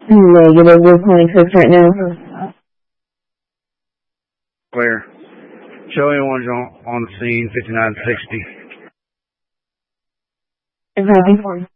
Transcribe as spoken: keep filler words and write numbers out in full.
Negative, we're calling Chris right now. Clear. Show anyone's on, on the scene, fifty-nine sixty. Is that before?